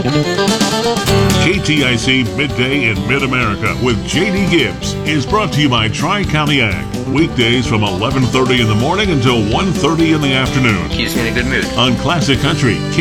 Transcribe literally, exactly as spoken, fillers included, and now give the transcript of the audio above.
K T I C Midday in Mid-America with J D Gibbs is brought to you by Tri-County Ag. Weekdays from eleven thirty in the morning until one thirty in the afternoon Keeps me in a good mood. on Classic Country